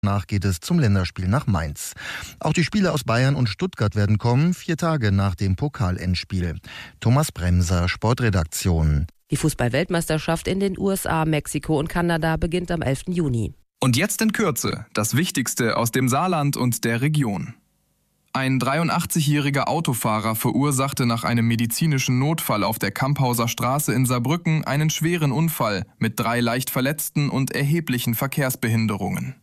Danach geht es zum Länderspiel nach Mainz. Auch die Spieler aus Bayern und Stuttgart werden kommen, 4 Tage nach dem Pokalendspiel. Thomas Bremser, Sportredaktion. Die Fußball-Weltmeisterschaft in den USA, Mexiko und Kanada beginnt am 11. Juni. Und jetzt in Kürze das Wichtigste aus dem Saarland und der Region. Ein 83-jähriger Autofahrer verursachte nach einem medizinischen Notfall auf der Kamphauser Straße in Saarbrücken einen schweren Unfall mit 3 leicht Verletzten und erheblichen Verkehrsbehinderungen.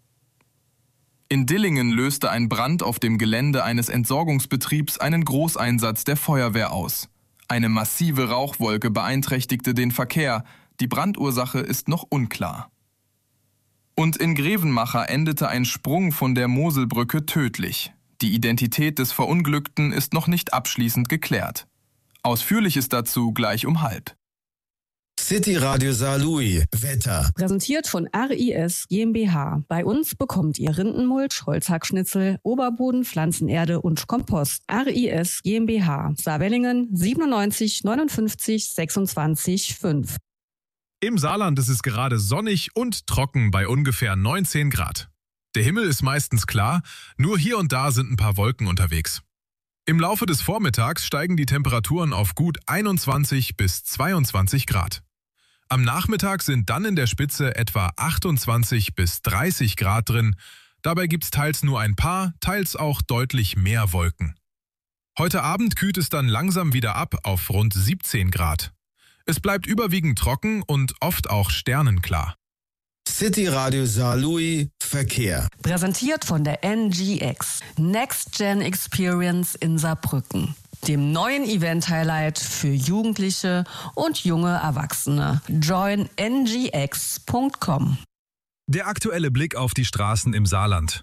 In Dillingen löste ein Brand auf dem Gelände eines Entsorgungsbetriebs einen Großeinsatz der Feuerwehr aus. Eine massive Rauchwolke beeinträchtigte den Verkehr. Die Brandursache ist noch unklar. Und in Grevenmacher endete ein Sprung von der Moselbrücke tödlich. Die Identität des Verunglückten ist noch nicht abschließend geklärt. Ausführliches dazu gleich um 12:30. City Radio Saarlouis, Wetter. Präsentiert von RIS GmbH. Bei uns bekommt ihr Rindenmulch, Holzhackschnitzel, Oberboden, Pflanzenerde und Kompost. RIS GmbH. Saarwellingen 97 59 26 5. Im Saarland ist es gerade sonnig und trocken bei ungefähr 19 Grad. Der Himmel ist meistens klar, nur hier und da sind ein paar Wolken unterwegs. Im Laufe des Vormittags steigen die Temperaturen auf gut 21 bis 22 Grad. Am Nachmittag sind dann in der Spitze etwa 28 bis 30 Grad drin. Dabei gibt's teils nur ein paar, teils auch deutlich mehr Wolken. Heute Abend kühlt es dann langsam wieder ab auf rund 17 Grad. Es bleibt überwiegend trocken und oft auch sternenklar. City Radio Saarlouis, Verkehr. Präsentiert von der NGX. Next Gen Experience in Saarbrücken. Dem neuen Event-Highlight für Jugendliche und junge Erwachsene. Join ngx.com. Der aktuelle Blick auf die Straßen im Saarland.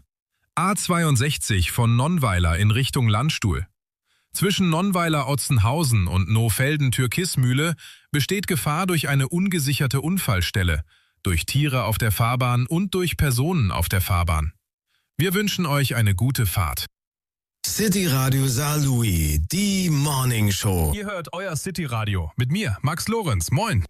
A62 von Nonnweiler in Richtung Landstuhl. Zwischen Nonnweiler-Otzenhausen und Nohfelden-Türkismühle besteht Gefahr durch eine ungesicherte Unfallstelle, durch Tiere auf der Fahrbahn und durch Personen auf der Fahrbahn. Wir wünschen euch eine gute Fahrt. City Radio Saarlouis, die Morning Show. Ihr hört euer City Radio mit mir, Max Lorenz. Moin.